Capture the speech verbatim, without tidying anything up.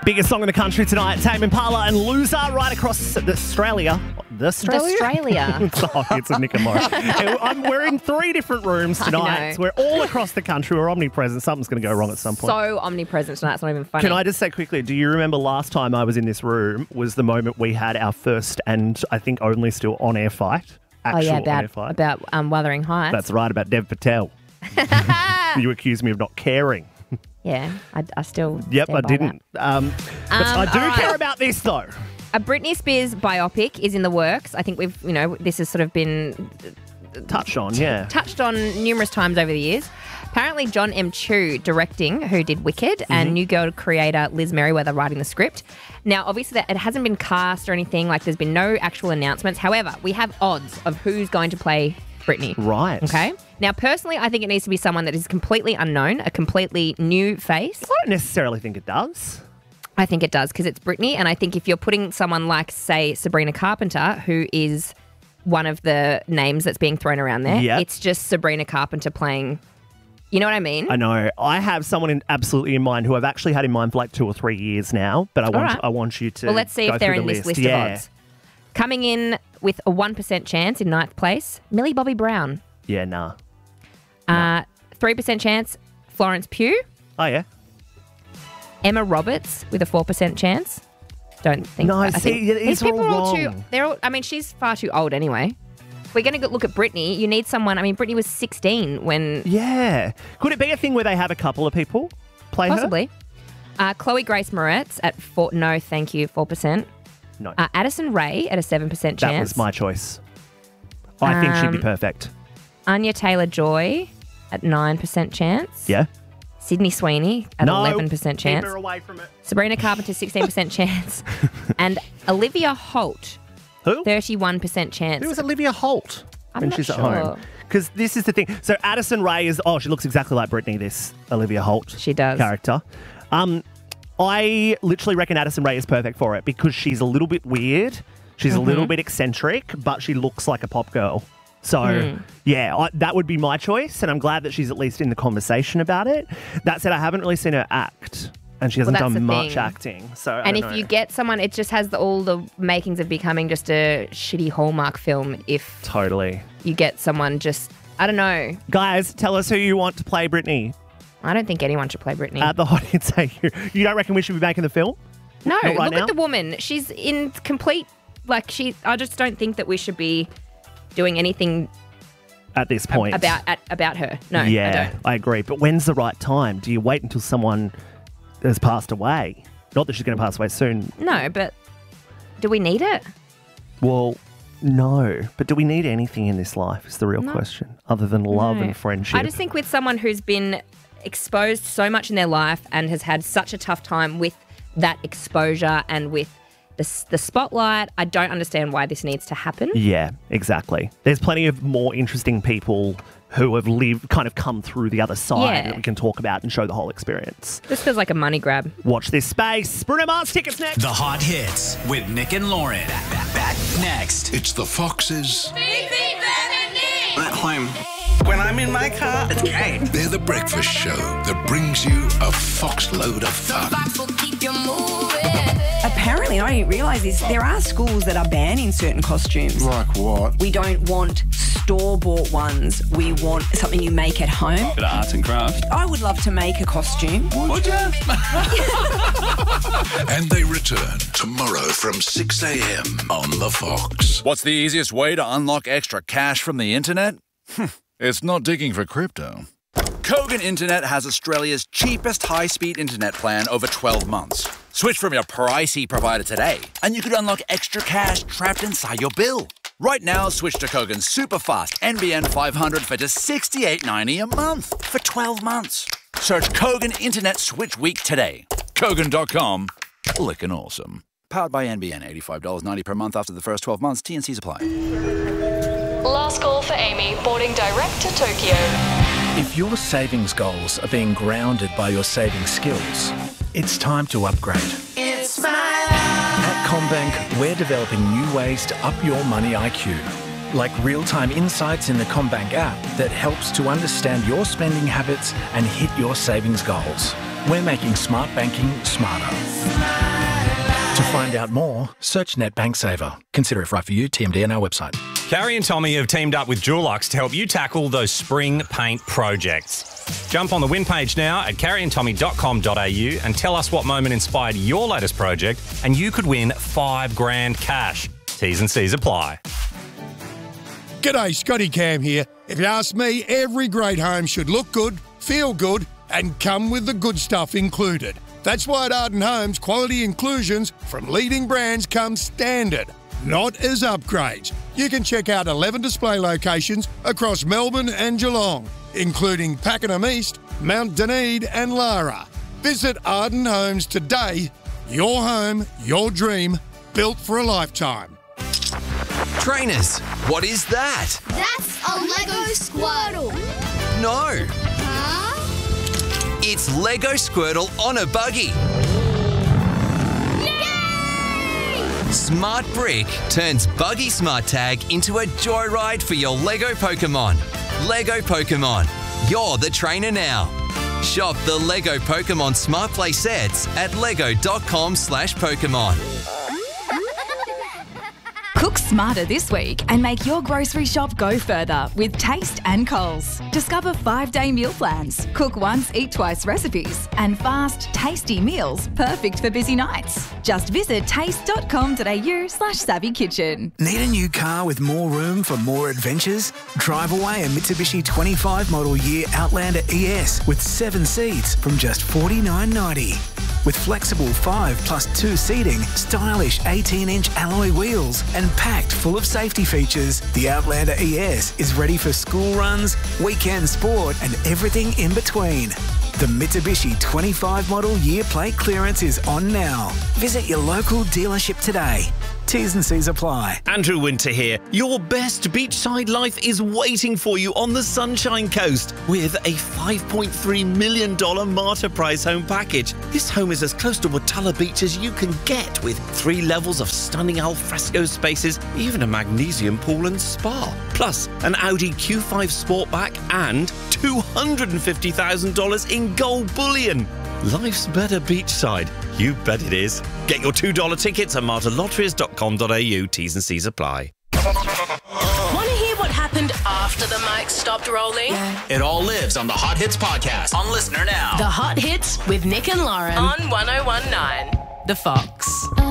Biggest song in the country tonight, Tame Impala and Loser, right across the Australia. The Australia? Australia. oh, it's a Nick and Lauren. I'm, we're in three different rooms tonight. So we're all across the country. We're omnipresent. Something's going to go wrong at some point. So omnipresent tonight. It's not even funny. Can I just say quickly, do you remember last time I was in this room was the moment we had our first and I think only still on-air fight? Actual oh, yeah, about, on-air fight. about um, Wuthering Heights. That's right, about Dev Patel. You accused me of not caring. Yeah, I, I still. Yep, I didn't. Um, but Um, I do all right. care about this, though. A Britney Spears biopic is in the works. I think we've, you know, this has sort of been Touched on, yeah. touched on numerous times over the years. Apparently, John M. Chu directing, who did Wicked, Mm-hmm. and New Girl creator Liz Merriweather writing the script. Now, obviously, that it hasn't been cast or anything. Like, there's been no actual announcements. However, we have odds of who's going to play Britney. Right. Okay. Now, personally, I think it needs to be someone that is completely unknown, a completely new face. I don't necessarily think it does. I think it does because it's Britney, and I think if you're putting someone like, say, Sabrina Carpenter, who is one of the names that's being thrown around there, Yep. it's just Sabrina Carpenter playing. You know what I mean? I know. I have someone in, absolutely in mind who I've actually had in mind for like two or three years now, but I want right. I want you to Well, let's see go if they're through in the this list. list yeah. of odds. Coming in with a one percent chance in ninth place, Millie Bobby Brown. Yeah, nah. Uh, three percent chance, Florence Pugh. Oh, yeah? Emma Roberts with a four percent chance. Don't think. No, I see, think yeah, these these are people all are all too. wrong. They're. All, I mean, she's far too old anyway. If we're going to look at Britney, you need someone. I mean, Britney was sixteen when Yeah. Could it be a thing where they have a couple of people play possibly. Uh, Chloe Grace Moretz at four. No, thank you, four percent. her? No. Uh, Addison Rae at a seven percent that chance. was my choice. I think she'd be Um, perfect. Anya Taylor-Joy at nine percent chance. Yeah? Sydney Sweeney at No. eleven percent chance. Keep her away from it. Sabrina Carpenter, sixteen percent chance. And Olivia Holt, Who? thirty-one percent chance. Who was Olivia Holt I'm when not she's at sure. home? Because this is the thing. So Addison Rae is, oh, she looks exactly like Britney, this Olivia Holt She does. character. Um, I literally reckon Addison Rae is perfect for it because she's a little bit weird. She's Mm-hmm. a little bit eccentric, but she looks like a pop girl. So, Hmm. yeah, I, that would be my choice, and I'm glad that she's at least in the conversation about it. That said, I haven't really seen her act, and she hasn't Well, that's done the much thing. acting. So, I And don't if know. you get someone, it just has the, all the makings of becoming just a shitty Hallmark film if Totally. you get someone just, I don't know. Guys, tell us who you want to play Britney. I don't think anyone should play Britney. At the Hot Hits A U. You don't reckon we should be making the film? no, not right look now? at the woman. She's in complete, like, she, I just don't think that we should be doing anything At this point. about at, about her. No, yeah, I don't. I agree. But when's the right time? Do you wait until someone has passed away? Not that she's going to pass away soon. No, but do we need it? Well, no. But do we need anything in this life is the real No. question, other than love No. and friendship. I just think with someone who's been exposed so much in their life and has had such a tough time with that exposure and with the, s- the spotlight, I don't understand why this needs to happen. Yeah, exactly. There's plenty of more interesting people who have lived, kind of come through the other side Yeah. that we can talk about and show the whole experience. This feels like a money grab. Watch this space. Bruno Mars tickets next. The Hot Hits with Nick and Lauren. Back, back, back next. It's the Foxes. At home. When I'm in my car, it's great. They're the breakfast show that brings you a fox load of fun. Apparently, I didn't realise this, there are schools that are banning certain costumes. Like what? We don't want store-bought ones. We want something you make at home. Bit of arts and crafts. I would love to make a costume. Would you? And they return tomorrow from six a.m. on The Fox. What's the easiest way to unlock extra cash from the internet? It's not digging for crypto. Kogan Internet has Australia's cheapest high-speed internet plan over twelve months. Switch from your pricey provider today, and you could unlock extra cash trapped inside your bill. Right now, switch to Kogan's super-fast N B N five hundred for just sixty-eight ninety a month for twelve months. Search Kogan Internet Switch Week today. Kogan dot com. Lickin' awesome. Powered by N B N, eighty-five dollars ninety per month after the first twelve months. T and C's apply. Last call for Amy, boarding direct to Tokyo. If your savings goals are being grounded by your saving skills, it's time to upgrade. It's my life. At CommBank, we're developing new ways to up your money I Q, like real-time insights in the CommBank app that helps to understand your spending habits and hit your savings goals. We're making smart banking smarter. To find out more, search NetBank Saver. Consider if right for you. T M D on our website. Carrie and Tommy have teamed up with Dulux to help you tackle those spring paint projects. Jump on the win page now at carrie and tommy dot com dot a u and tell us what moment inspired your latest project, and you could win five grand cash. T's and C's apply. G'day, Scotty Cam here. If you ask me, every great home should look good, feel good, and come with the good stuff included. That's why at Arden Homes, quality inclusions from leading brands come standard, not as upgrades. You can check out eleven display locations across Melbourne and Geelong, including Pakenham East, Mount Dunedin and Lara. Visit Arden Homes today. Your home, your dream, built for a lifetime. Trainers, what is that? That's a Lego Squirtle. No. Huh? It's Lego Squirtle on a buggy. Yay! Smart Brick turns Buggy Smart Tag into a joyride for your Lego Pokemon. Lego Pokemon, you're the trainer now. Shop the Lego Pokemon Smart Play sets at lego.com slash Pokemon. Cook smarter this week and make your grocery shop go further with Taste and Coles. Discover five-day meal plans, cook once, eat twice recipes, and fast, tasty meals perfect for busy nights. Just visit taste.com.au slash savvy kitchen. Need a new car with more room for more adventures? Drive away a Mitsubishi twenty-five model year Outlander E S with seven seats from just forty-nine ninety. With flexible five plus two seating, stylish eighteen inch alloy wheels, and packed full of safety features, the Outlander E S is ready for school runs, weekend sport, and everything in between. The Mitsubishi twenty-five model year plate clearance is on now. Visit your local dealership today. T's and C's apply. Andrew Winter here. Your best beachside life is waiting for you on the Sunshine Coast with a five point three million dollars Marta Price home package. This home is as close to Watala Beach as you can get, with three levels of stunning alfresco spaces, even a magnesium pool and spa. Plus, an Audi Q five Sportback and two hundred fifty thousand dollars in gold bullion. Life's better beachside. You bet it is. Get your two dollar tickets at marta lotteries dot com dot a u. T's and C's apply. Want to hear what happened after the mic stopped rolling? It all lives on the Hot Hits podcast on Listener Now. The Hot Hits with Nick and Lauren on one oh one point nine The Fox.